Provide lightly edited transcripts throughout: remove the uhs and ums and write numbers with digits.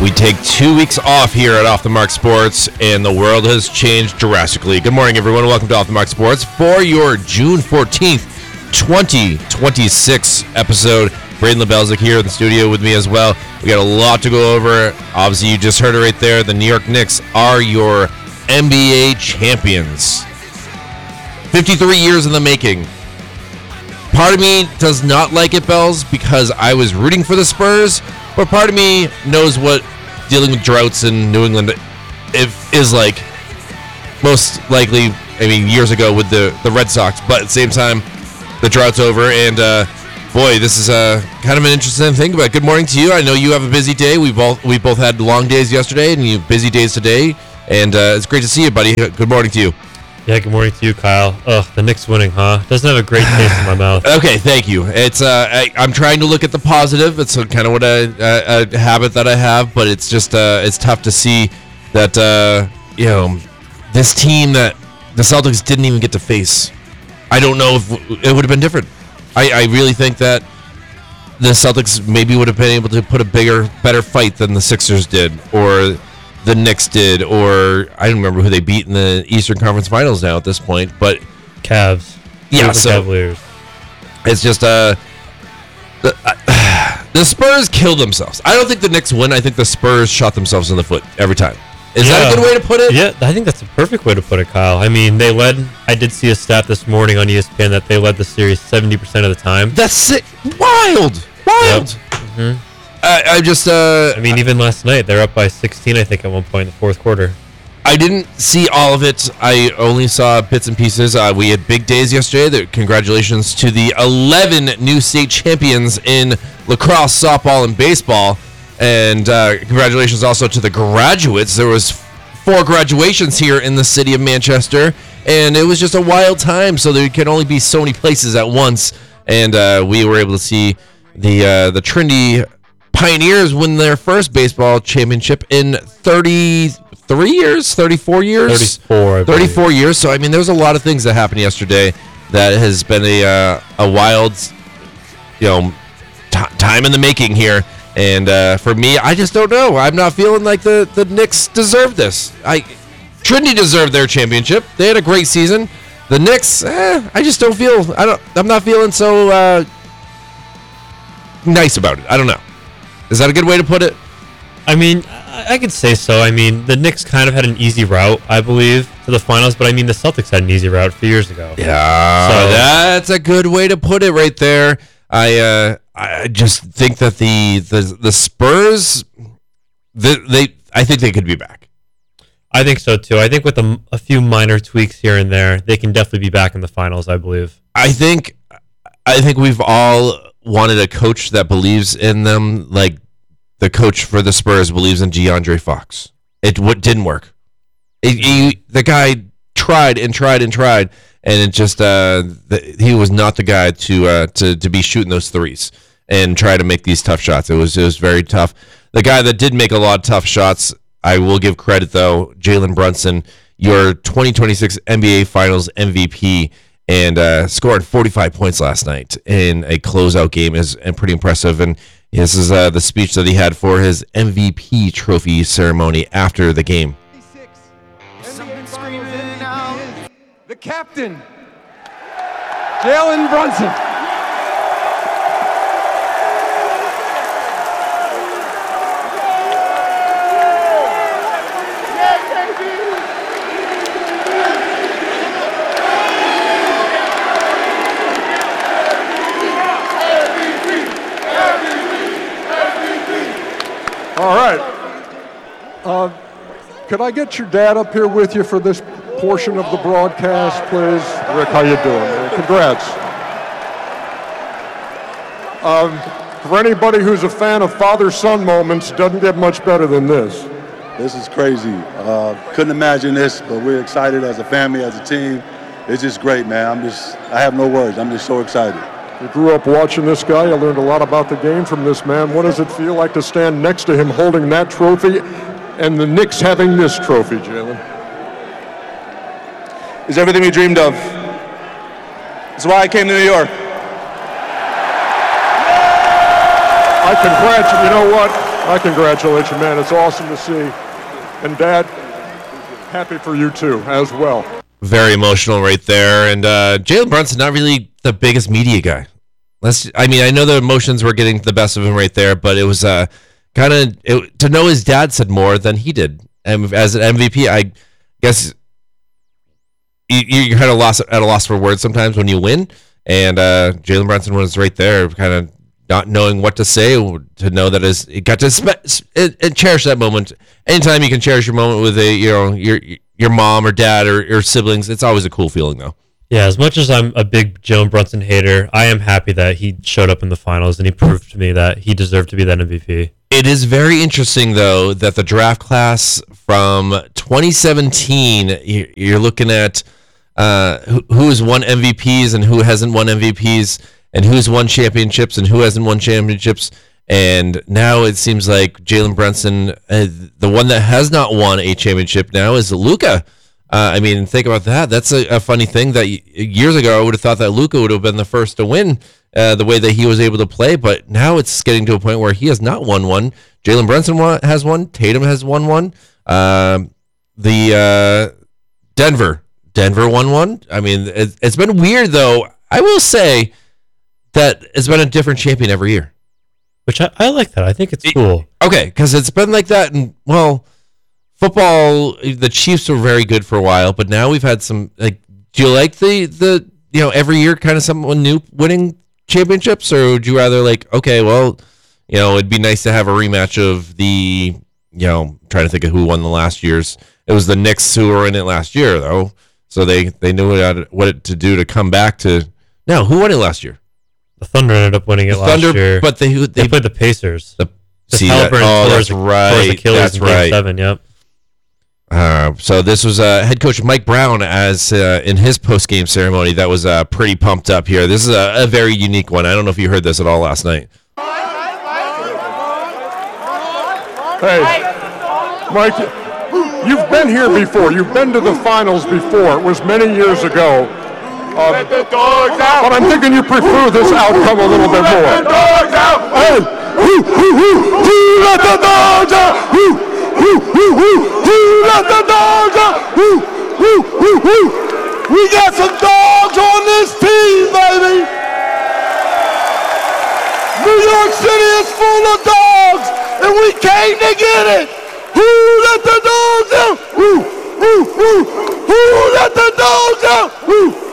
We take 2 weeks off here at Off the Mark Sports, and the world has changed drastically. Good morning, everyone. Welcome to Off the Mark Sports for your June 14th, 2026 episode. Braden Lebelzik here in the studio with me as well. We got a lot to go over. Obviously, you just heard it right there. The New York Knicks are your NBA champions. 53 years in the making. Part of me does not like it, Bells, because I was rooting for the Spurs, but part of me knows what dealing with droughts in New England is like. Most likely, years ago with the Red Sox, but at the same time, the drought's over, and boy, this is kind of an interesting thing about. Good morning to you. I know you have a busy day. We both had long days yesterday, and you have busy days today, and it's great to see you, buddy. Good morning to you. Yeah, good morning to you, Kyle. Ugh, the Knicks winning, huh? Doesn't have a great taste in my mouth. Okay, thank you. It's I'm trying to look at the positive. It's kind of what a habit that I have, but it's just it's tough to see that this team that the Celtics didn't even get to face. I don't know if it would have been different. I really think that the Celtics maybe would have been able to put a better fight than the Sixers did, or the Knicks did, or I don't remember who they beat in the Eastern Conference Finals now at this point, but Cavs. Yeah, so Cavaliers. It's just the Spurs killed themselves. I don't think the Knicks win. I think the Spurs shot themselves in the foot every time. Is that a good way to put it? Yeah, I think that's a perfect way to put it, Kyle. I did see a stat this morning on ESPN that they led the series 70% of the time. That's sick. Wild. Yep. Mm-hmm. Even last night, they're up by 16, I think, at one point in the fourth quarter. I didn't see all of it. I only saw bits and pieces. We had big days yesterday. Congratulations to the 11 new state champions in lacrosse, softball, and baseball. And congratulations also to the graduates. There was 4 graduations here in the city of Manchester, and it was just a wild time. So there can only be so many places at once. And we were able to see the Trinity Pioneers win their first baseball championship in 34 years? 34 years. So, there was a lot of things that happened yesterday that has been a wild, time in the making here. And for me, I just don't know. I'm not feeling like the Knicks deserve this. Trinity deserved their championship. They had a great season. The Knicks, I just don't feel. I'm not feeling so nice about it. I don't know. Is that a good way to put it? I could say so. The Knicks kind of had an easy route, I believe, to the finals, but the Celtics had an easy route a few years ago. Yeah, so that's a good way to put it right there. I just think that the Spurs, I think they could be back. I think so too. I think with a few minor tweaks here and there, they can definitely be back in the finals, I believe. I think we've all wanted a coach that believes in them, like the coach for the Spurs believes in DeAndre Fox. It didn't work. The guy tried and tried and tried, and it just he was not the guy to be shooting those threes and try to make these tough shots. It was very tough. The guy that did make a lot of tough shots, I will give credit though, Jalen Brunson, your 2026 NBA Finals MVP. And scored 45 points last night in a closeout game is pretty impressive. And this is the speech that he had for his MVP trophy ceremony after the game. The captain, Jalen Brunson. All right. Could I get your dad up here with you for this portion of the broadcast, please? Rick, how you doing? Congrats. For anybody who's a fan of father-son moments, doesn't get much better than this. This is crazy. Couldn't imagine this, but we're excited as a family, as a team. It's just great, man. I have no words. I'm just so excited. You grew up watching this guy. You learned a lot about the game from this man. What does it feel like to stand next to him holding that trophy and the Knicks having this trophy, Jalen? It's everything we dreamed of. It's why I came to New York. I congratulate you. You know what? I congratulate you, man. It's awesome to see. And, Dad, happy for you, too, as well. Very emotional right there. And Jalen Brunson, not really the biggest media guy. I know the emotions were getting the best of him right there, but it was to know his dad said more than he did. And as an MVP, I guess you're kind of at a loss for words sometimes when you win. And Jalen Brunson was right there, kind of not knowing what to say, to know that it got to cherish that moment. Anytime you can cherish your moment with your mom or dad or siblings, it's always a cool feeling, though. Yeah, as much as I'm a big Jalen Brunson hater, I am happy that he showed up in the finals and he proved to me that he deserved to be that MVP. It is very interesting, though, that the draft class from 2017, you're looking at who has won MVPs and who hasn't won MVPs, and who's won championships and who hasn't won championships. And now it seems like Jalen Brunson, the one that has not won a championship now, is Luka. Think about that. That's a funny thing that years ago I would have thought that Luka would have been the first to win the way that he was able to play. But now it's getting to a point where he has not won one. Jalen Brunson has one. Tatum has won one. Denver won one. I mean, it's been weird, though. I will say that it's been a different champion every year. Which I like that. I think it's cool. Okay, because it's been like that. And, well, football, the Chiefs were very good for a while, but now we've had some, do you like the every year kind of someone new winning championships? Or would you rather it'd be nice to have a rematch of the, trying to think of who won the last year's. It was the Knicks who were in it last year, though. So they knew what to do to come back to. Now, who won it last year? The Thunder ended up winning it last year. But they played the Pacers. That's right. Achilles in Game 7, yep. So this was head coach Mike Brown as in his post-game ceremony. That was pretty pumped up here. This is a very unique one. I don't know if you heard this at all last night. Hey, Mike, you've been here before. You've been to the finals before. It was many years ago. Let the dogs out. But I'm thinking you prefer this outcome a little bit more. Let the dogs out. Hey, let the dogs out. Let the dogs out. We got some dogs on this team, baby. New York City is full of dogs, and we came to get it. Who let the dogs out? Who let the dogs out?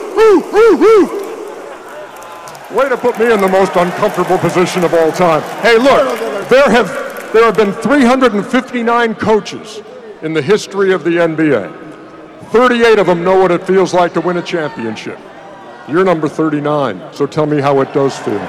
Way to put me in the most uncomfortable position of all time. Hey, look, there have been 359 coaches in the history of the NBA. 38 of them know what it feels like to win a championship. You're number 39, so tell me how it does feel.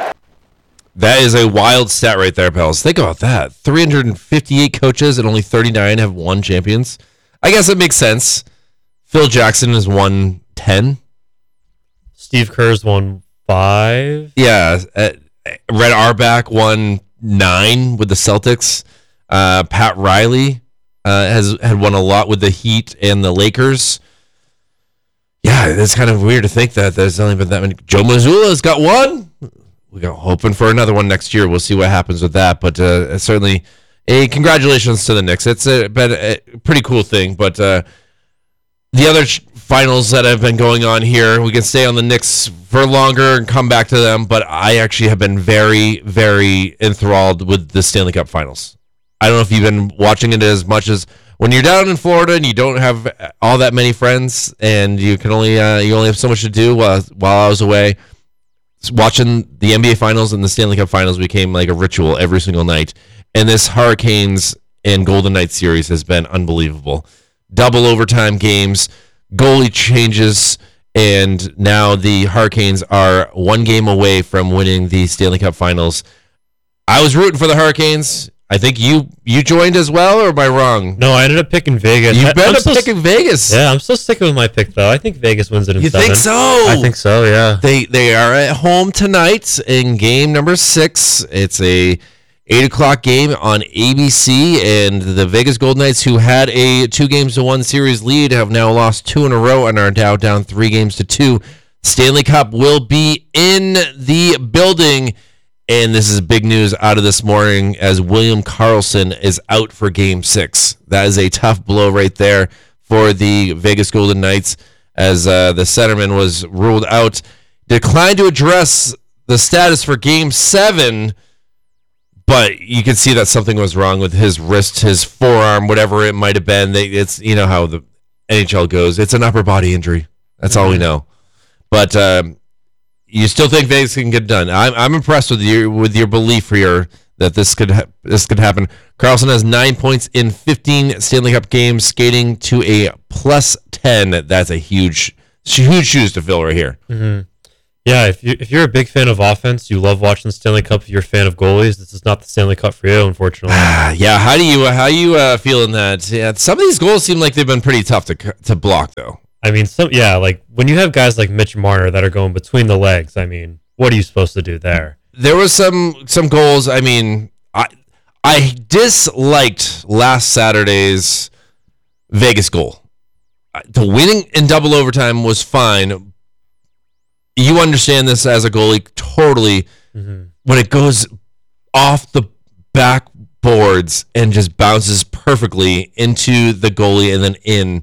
That is a wild stat right there, pals. Think about that. 358 coaches and only 39 have won champions. I guess it makes sense. Phil Jackson has won 10. Steve Kerr's won 5. Yeah. Red Auerbach won 9 with the Celtics. Pat Riley had won a lot with the Heat and the Lakers. Yeah, it's kind of weird to think that there's only been that many. Joe Mazzulla's got one. We're hoping for another one next year. We'll see what happens with that. But certainly, congratulations to the Knicks. It's been a pretty cool thing. But the other finals that have been going on here, we can stay on the Knicks for longer and come back to them. But I actually have been very, very enthralled with the Stanley Cup Finals. I don't know if you've been watching it as much as when you're down in Florida and you don't have all that many friends and you can only have so much to do while I was away. Watching the NBA Finals and the Stanley Cup Finals became like a ritual every single night. And this Hurricanes and Golden Knights series has been unbelievable. Double overtime games, goalie changes, and now the Hurricanes are one game away from winning the Stanley Cup Finals. I was rooting for the Hurricanes. I think you joined as well, or am I wrong? No, I ended up picking Vegas. You've been picking Vegas. Yeah, I'm still sticking with my pick, though. I think Vegas wins it in 7. You think so? I think so, yeah. They are at home tonight in game number 6. It's a 8 o'clock game on ABC, and the Vegas Golden Knights, who had a 2-1 series lead, have now lost 2 in a row and are now down 3-2. Stanley Cup will be in the building. And this is big news out of this morning as William Karlsson is out for Game 6. That is a tough blow right there for the Vegas Golden Knights as the centerman was ruled out. Declined to address the status for Game 7, but you can see that something was wrong with his wrist, his forearm, whatever it might have been. It's, you know how the NHL goes. It's an upper body injury. That's all we know. But you still think Vegas can get done. I'm impressed with your belief here that this could happen. Karlsson has 9 points in 15 Stanley Cup games, skating to a +10. That's a huge shoes to fill right here. Mm-hmm. Yeah, if you're a big fan of offense, you love watching the Stanley Cup. If you're a fan of goalies, this is not the Stanley Cup for you, unfortunately. Yeah, how you feeling that? Yeah, some of these goals seem like they've been pretty tough to block, though. I mean, like when you have guys like Mitch Marner that are going between the legs, I mean, what are you supposed to do there? There was some goals. I mean, I disliked last Saturday's Vegas goal. The winning in double overtime was fine. You understand this as a goalie totally. Mm-hmm. When it goes off the backboards and just bounces perfectly into the goalie and then in.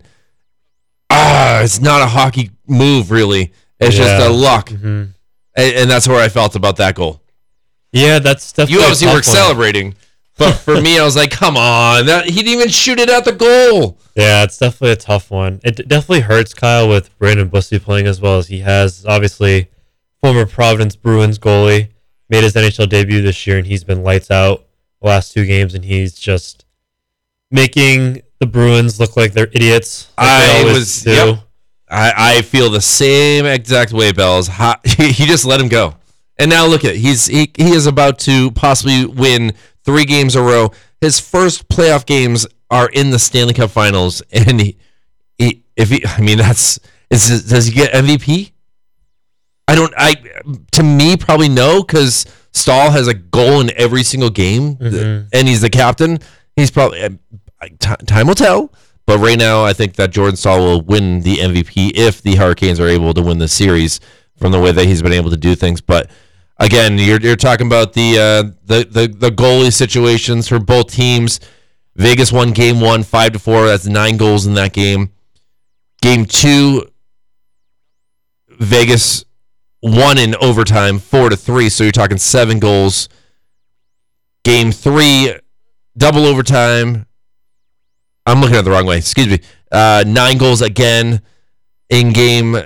It's not a hockey move, really. It's just a luck. Mm-hmm. And that's where I felt about that goal. Yeah, that's definitely. You obviously were celebrating, but for me, I was like, come on. He didn't even shoot it at the goal. Yeah, it's definitely a tough one. It definitely hurts Kyle with Brandon Bussey playing as well as he has. Obviously, former Providence Bruins goalie, made his NHL debut this year, and he's been lights out the last 2 games, and he's just making the Bruins look like they're idiots. Like I feel the same exact way, Bells. He just let him go. And now look at it. He is about to possibly win 3 games in a row. His first playoff games are in the Stanley Cup Finals, and does he get MVP? To me, probably no, because Stahl has a goal in every single game, and he's the captain. He's probably time will tell. But right now, I think that Jordan Stahl will win the MVP if the Hurricanes are able to win the series from the way that he's been able to do things. But again, you're talking about the goalie situations for both teams. Vegas won Game 1 5-4. That's 9 goals in that game. Game 2, Vegas won in overtime 4-3. So you're talking 7 goals. Game 3, double overtime. I'm looking at it the wrong way. Excuse me. 9 goals again in Game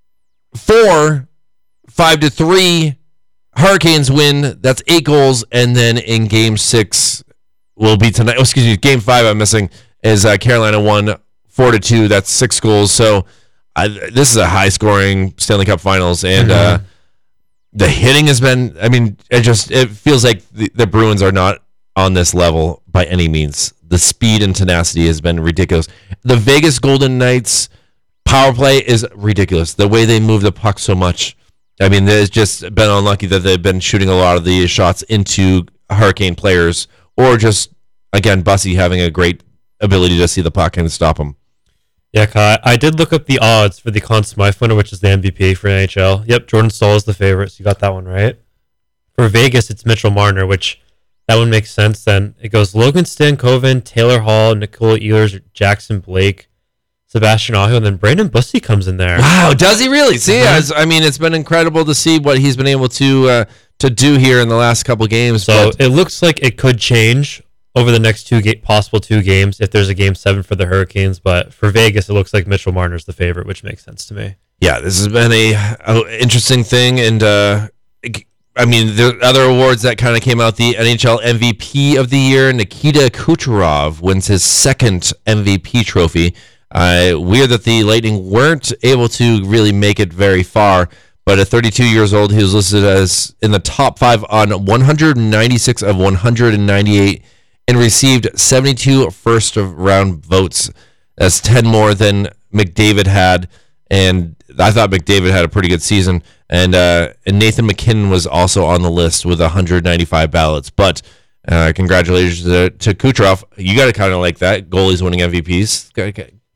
4, 5-3. Hurricanes win. That's 8 goals. And then in Game 6 will be tonight. Game 5 I'm missing is Carolina won 4-2. That's 6 goals. So this is a high-scoring Stanley Cup Finals. And the hitting has been, it feels like the Bruins are not on this level by any means. The speed and tenacity has been ridiculous. The Vegas Golden Knights power play is ridiculous. The way they move the puck so much. There's just been unlucky that they've been shooting a lot of the shots into Hurricane players, or just, again, Bussey having a great ability to see the puck and stop them. Yeah, Kai, I did look up the odds for the Conn Smythe winner, which is the MVP for NHL. Yep, Jordan Stahl is the favorite, so you got that one right. For Vegas, it's Mitchell Marner, which that one makes sense. Then it goes Logan Stankoven, Taylor Hall, Nikola Ehlers, Jackson Blake, Sebastian Aho, and then Brandon Bussey comes in there. Wow, does he really? See, it's been incredible to see what he's been able to do here in the last couple games. So it looks like it could change over the next possible 2 games if there's a Game 7 for the Hurricanes. But for Vegas, it looks like Mitchell Marner's the favorite, which makes sense to me. Yeah, this has been a interesting thing, and there are other awards that kind of came out. The NHL MVP of the year, Nikita Kucherov wins his 2nd MVP trophy. Weird that the Lightning weren't able to really make it very far, but at 32 years old, he was listed as in the top 5 on 196 of 198 and received 72 first-round votes. That's 10 more than McDavid had, and I thought McDavid had a pretty good season. And Nathan McKinnon was also on the list with 195 ballots. But congratulations to Kucherov. You got to kind of like that. Goalies winning MVPs.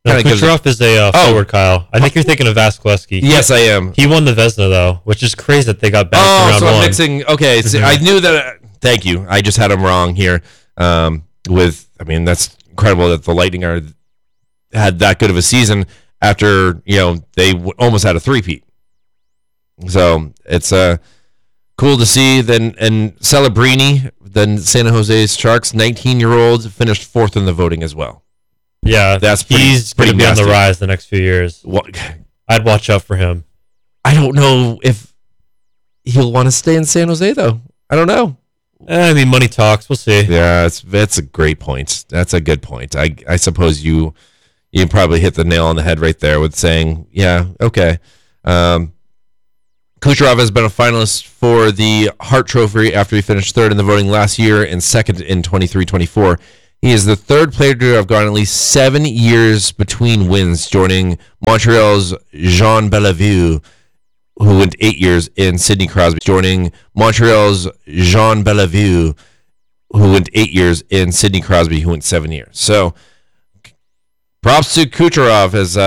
No, Kinda gives Kucherov is a forward, Kyle. I think you're thinking of Vasilevsky. Yes, I am. He won the Vezina, though, which is crazy that they got back in round so one. I'm mixing. Okay, so I knew that. Thank you. I just had him wrong here. That's incredible that the Lightning had that good of a season after they almost had a three-peat. So it's cool to see. Then and Celebrini, then San Jose's Sharks, 19-year-old, finished fourth in the voting as well. Yeah, he's going to be nasty. on the rise the next few years. I'd watch out for him. I don't know if he'll want to stay in San Jose, though. I don't know. Money talks. We'll see. Yeah, that's a great point. That's a good point. I suppose you probably hit the nail on the head right there with saying, yeah, okay. Kucherov has been a finalist for the Hart Trophy after he finished third in the voting last year and second in 23-24. He is the third player to have gone at least 7 years between wins, joining Montreal's Jean Bellevue, who went 8 years, in Sidney Crosby, joining Montreal's Jean Bellevue, who went 8 years, in Sidney Crosby, who went 7 years. So props to Kucherov as